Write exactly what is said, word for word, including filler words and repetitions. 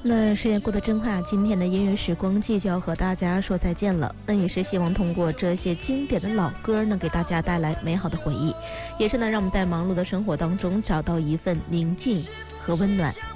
那时间过得真快啊，今天的音乐时光机就要和大家说再见了。那也是希望通过这些经典的老歌呢，给大家带来美好的回忆，也是呢让我们在忙碌的生活当中找到一份宁静和温暖。